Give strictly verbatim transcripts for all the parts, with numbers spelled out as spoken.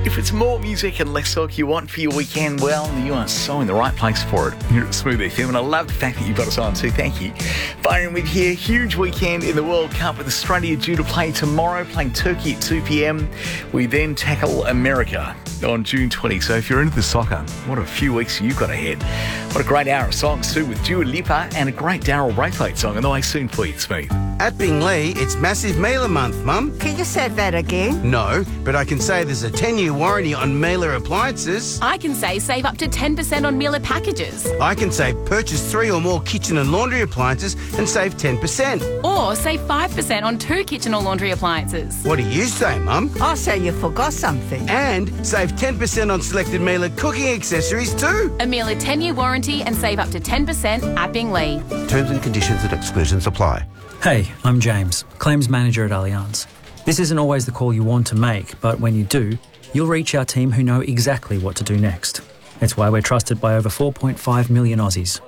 If it's more music and less talk you want for your weekend, well, you are so in the right place for it. Here at Smooth F M, and I love the fact that you've got us on too. Thank you. Byron with here. Huge weekend in the World Cup with Australia due to play tomorrow, playing Turkey at two p.m. We then tackle America on June twentieth. So if you're into the soccer, what a few weeks you've got ahead. What a great hour of songs too with Dua Lipa and a great Daryl Braithwaite song on the way soon for you, Smooth. At Bingley, it's Massive Mailer Month, Mum. Can you say that again? No, but I can say there's a ten-year warranty on Mailer appliances. I can say save up to ten percent on Mailer packages. I can say purchase three or more kitchen and laundry appliances and save ten percent. Or save five percent on two kitchen or laundry appliances. What do you say, Mum? I say you forgot something. And save ten percent on selected Mailer cooking accessories too. A Mailer ten-year warranty and save up to ten percent at Bingley. Terms and conditions and exclusions apply. Hey, I'm James, Claims Manager at Allianz. This isn't always the call you want to make, but when you do, you'll reach our team who know exactly what to do next. It's why we're trusted by over four point five million Aussies.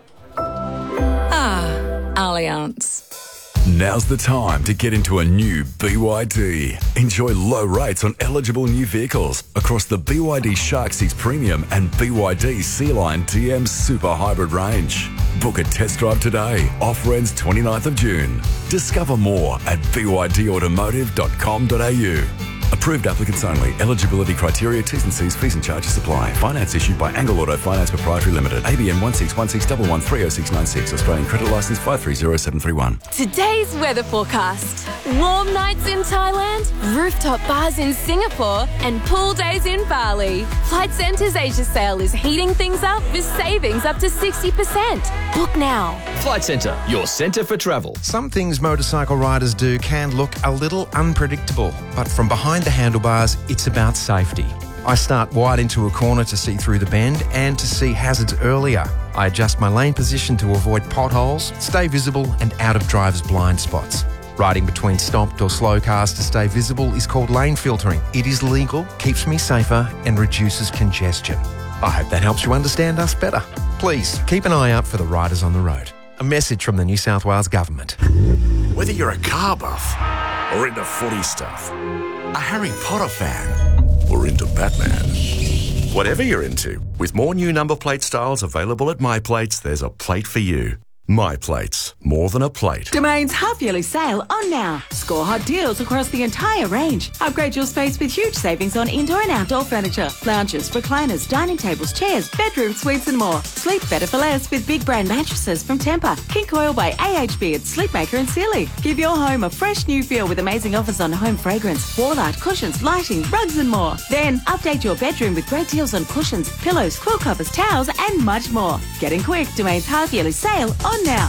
Ah, Allianz. Now's the time to get into a new B Y D. Enjoy low rates on eligible new vehicles across the B Y D Shark six Premium and B Y D Sea-Line D M Super Hybrid range. Book a test drive today. Offer ends twenty-ninth of June. Discover more at b y d automotive dot com dot a u. Approved applicants only. Eligibility criteria, T's and C's, fees and charges apply. Finance issued by Angle Auto Finance Proprietary Limited. A B N one six one six one one three oh six nine six. Australian credit licence five three zero seven three one. Today's weather forecast. Warm nights in Thailand, rooftop bars in Singapore, and pool days in Bali. Flight Centre's Asia sale is heating things up with savings up to sixty percent. Book now. Flight Centre, your centre for travel. Some things motorcycle riders do can look a little unpredictable, but from behind the handlebars, it's about safety. I start wide into a corner to see through the bend and to see hazards earlier. I adjust my lane position to avoid potholes, stay visible and out of drivers' blind spots. Riding between stopped or slow cars to stay visible is called lane filtering. It is legal, keeps me safer and reduces congestion. I hope that helps you understand us better. Please keep an eye out for the riders on the road. A message from the New South Wales Government. Whether you're a car buff or into footy stuff, a Harry Potter fan or into Batman, whatever you're into, with more new number plate styles available at MyPlates, there's a plate for you. MyPlates, more than a plate. Domain's half-yearly sale on now. Score hot deals across the entire range. Upgrade your space with huge savings on indoor and outdoor furniture, lounges, recliners, dining tables, chairs, bedroom suites and more. Sleep better for less with big brand mattresses from Tempur, King Coil by A H B at Sleepmaker and Sealy. Give your home a fresh new feel with amazing offers on home fragrance, wall art, cushions, lighting, rugs and more. Then update your bedroom with great deals on cushions, pillows, quilt covers, towels and much more. Getting quick, Domain's half-yearly sale on now.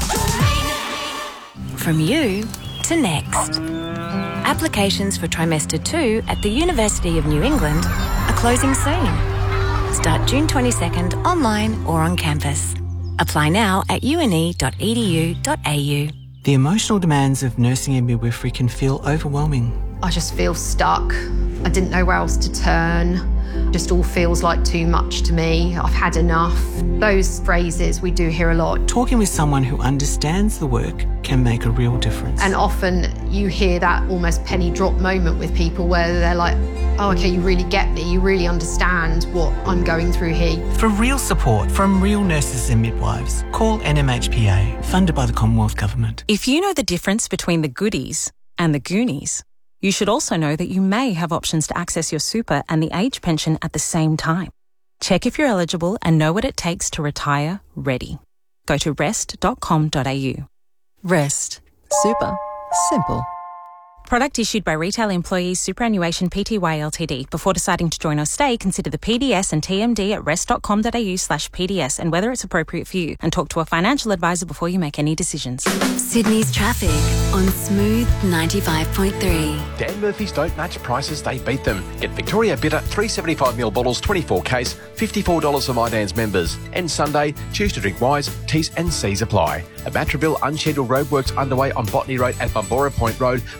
From you to next. Applications for trimester two at the University of New England are closing soon. Start June twenty-second online or on campus. Apply now at u n e dot e d u dot a u. The emotional demands of nursing and midwifery can feel overwhelming. I just feel stuck. I didn't know where else to turn. Just all feels like too much to me. I've had enough. Those phrases we do hear a lot. Talking with someone who understands the work can make a real difference. And often you hear that almost penny drop moment with people where they're like, oh, okay, you really get me. You really understand what I'm going through here. For real support from real nurses and midwives, call N M H P A, funded by the Commonwealth Government. If you know the difference between the goodies and the Goonies, you should also know that you may have options to access your super and the age pension at the same time. Check if you're eligible and know what it takes to retire ready. Go to rest dot com dot a u. Rest. Super. Simple. Product issued by Retail Employees Superannuation Pty Ltd. Before deciding to join or stay, consider the P D S and T M D at rest dot com dot a u slash P D S and whether it's appropriate for you, and talk to a financial advisor before you make any decisions. Sydney's traffic on Smooth ninety-five point three. Dan Murphy's don't match prices, they beat them. Get Victoria Bitter three seventy-five ml bottles, twenty-four case, fifty-four dollars for My Dan's members. And Sunday, choose to drink wise, T's and C's apply. A Matraville unscheduled roadworks underway on Botany Road and Bumbora Point Road, both of the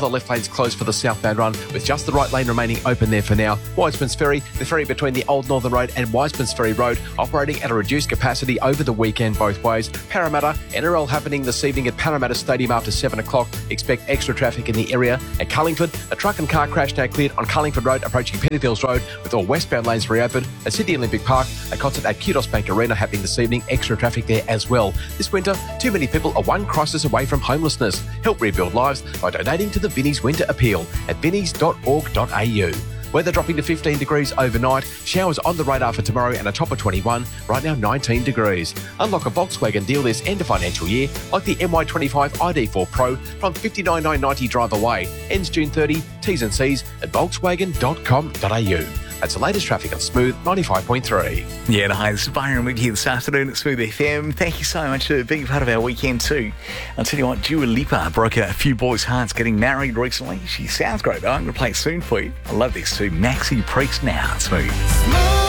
other left lanes closed for the southbound run, with just the right lane remaining open there for now. Wiseman's Ferry, the ferry between the Old Northern Road and Wiseman's Ferry Road, operating at a reduced capacity over the weekend both ways. Parramatta, N R L happening this evening at Parramatta Stadium after seven o'clock. Expect extra traffic in the area. At Cullingford, a truck and car crash now cleared on Cullingford Road approaching Pennyfields Road, with all westbound lanes reopened. At Sydney Olympic Park, a concert at Kudos Bank Arena happening this evening. Extra traffic there as well. This winter, too many people are one crisis away from homelessness. Help rebuild lives by donating to the Vinnie's Winter Appeal at vinnies dot org dot a u. Weather dropping to fifteen degrees overnight. Showers on the radar for tomorrow and a top of twenty-one. Right now, nineteen degrees. Unlock a Volkswagen deal this end of financial year, like the M Y twenty-five I D four Pro from fifty-nine thousand nine hundred ninety drive away. Ends June thirtieth. T's and C's at volkswagen dot com dot a u. That's the latest traffic on Smooth ninety-five point three. Yeah, hi, this is Byron with you this afternoon at Smooth F M. Thank you so much for being part of our weekend too. I'll tell you what, Dua Lipa broke out a few boys' hearts getting married recently. She sounds great though. I'm going to play it soon for you. I love this too. Maxi Priest now at Smooth.